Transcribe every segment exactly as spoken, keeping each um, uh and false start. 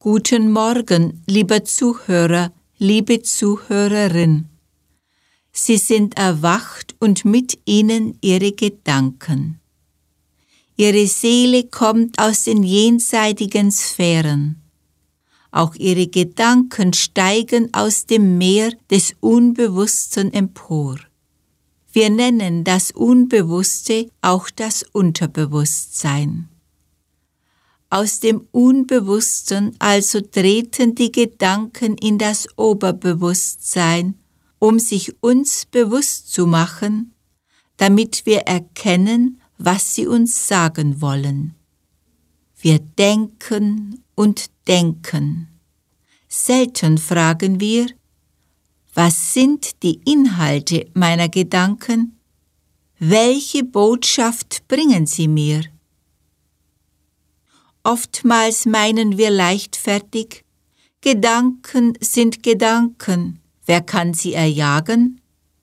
Guten Morgen, lieber Zuhörer, liebe Zuhörerin. Sie sind erwacht und mit ihnen ihre Gedanken. Ihre Seele kommt aus den jenseitigen Sphären. Auch ihre Gedanken steigen aus dem Meer des Unbewussten empor. Wir nennen das Unbewusste auch das Unterbewusstsein. Aus dem Unbewussten also treten die Gedanken in das Oberbewusstsein, um sich uns bewusst zu machen, damit wir erkennen, was sie uns sagen wollen. Wir denken und denken. Selten fragen wir, was sind die Inhalte meiner Gedanken? Welche Botschaft bringen sie mir? Oftmals meinen wir leichtfertig, Gedanken sind Gedanken, wer kann sie erjagen?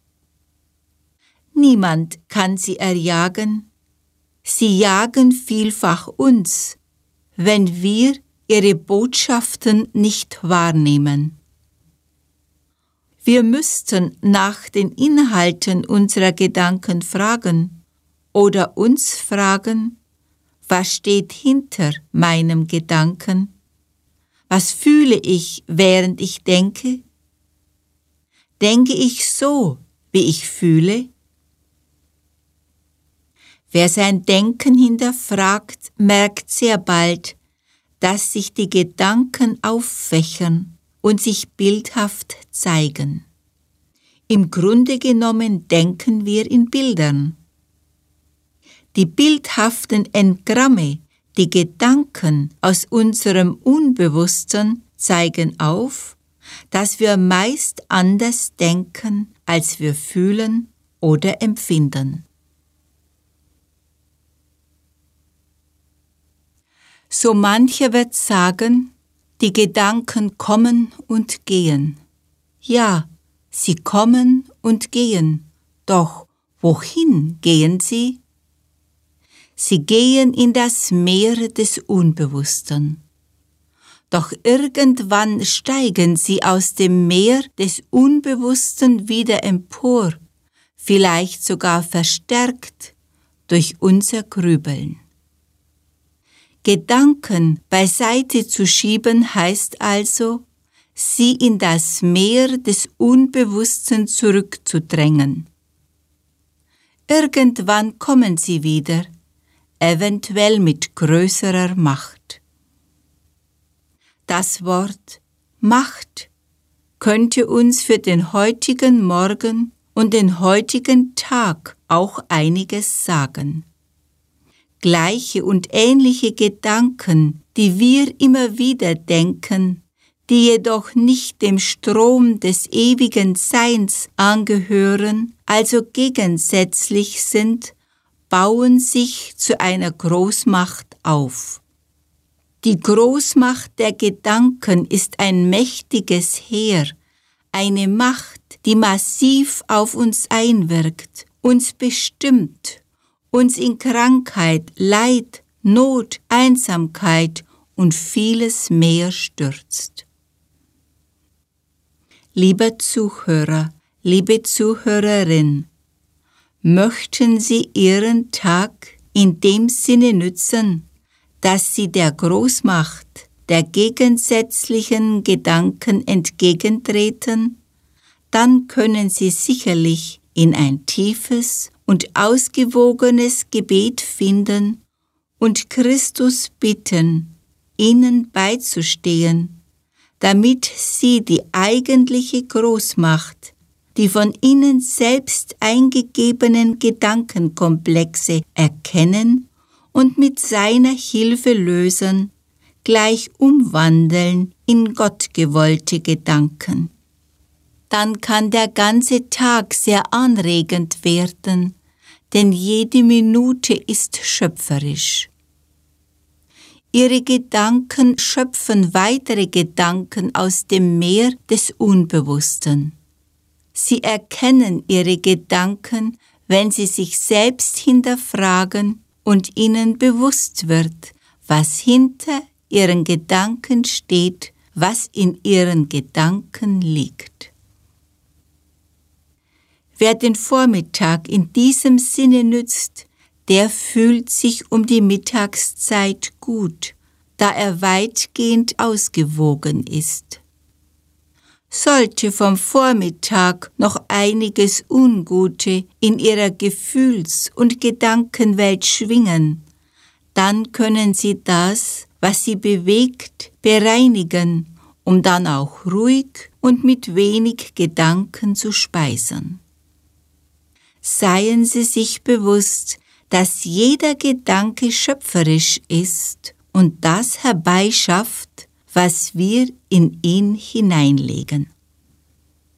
Niemand kann sie erjagen. Sie jagen vielfach uns, wenn wir ihre Botschaften nicht wahrnehmen. Wir müssten nach den Inhalten unserer Gedanken fragen oder uns fragen, was steht hinter meinem Gedanken? Was fühle ich, während ich denke? Denke ich so, wie ich fühle? Wer sein Denken hinterfragt, merkt sehr bald, dass sich die Gedanken auffächern und sich bildhaft zeigen. Im Grunde genommen denken wir in Bildern. Die bildhaften Engramme, die Gedanken aus unserem Unbewussten zeigen auf, dass wir meist anders denken, als wir fühlen oder empfinden. So mancher wird sagen, die Gedanken kommen und gehen. Ja, sie kommen und gehen, doch wohin gehen sie? Sie gehen in das Meer des Unbewussten. Doch irgendwann steigen sie aus dem Meer des Unbewussten wieder empor, vielleicht sogar verstärkt durch unser Grübeln. Gedanken beiseite zu schieben heißt also, sie in das Meer des Unbewussten zurückzudrängen. Irgendwann kommen sie wieder, eventuell mit größerer Macht. Das Wort Macht könnte uns für den heutigen Morgen und den heutigen Tag auch einiges sagen. Gleiche und ähnliche Gedanken, die wir immer wieder denken, die jedoch nicht dem Strom des ewigen Seins angehören, also gegensätzlich sind, bauen sich zu einer Großmacht auf. Die Großmacht der Gedanken ist ein mächtiges Heer, eine Macht, die massiv auf uns einwirkt, uns bestimmt, uns in Krankheit, Leid, Not, Einsamkeit und vieles mehr stürzt. Lieber Zuhörer, liebe Zuhörerin, möchten Sie Ihren Tag in dem Sinne nützen, dass Sie der Großmacht der gegensätzlichen Gedanken entgegentreten, dann können Sie sicherlich in ein tiefes und ausgewogenes Gebet finden und Christus bitten, Ihnen beizustehen, damit Sie die eigentliche Großmacht, die von Ihnen selbst eingegebenen Gedankenkomplexe erkennen und mit seiner Hilfe lösen, gleich umwandeln in gottgewollte Gedanken. Dann kann der ganze Tag sehr anregend werden, denn jede Minute ist schöpferisch. Ihre Gedanken schöpfen weitere Gedanken aus dem Meer des Unbewussten. Sie erkennen ihre Gedanken, wenn sie sich selbst hinterfragen und ihnen bewusst wird, was hinter ihren Gedanken steht, was in ihren Gedanken liegt. Wer den Vormittag in diesem Sinne nützt, der fühlt sich um die Mittagszeit gut, da er weitgehend ausgewogen ist. Sollte vom Vormittag noch einiges Ungute in ihrer Gefühls- und Gedankenwelt schwingen, dann können Sie das, was Sie bewegt, bereinigen, um dann auch ruhig und mit wenig Gedanken zu speisen. Seien Sie sich bewusst, dass jeder Gedanke schöpferisch ist und das herbeischafft, was wir in ihn hineinlegen.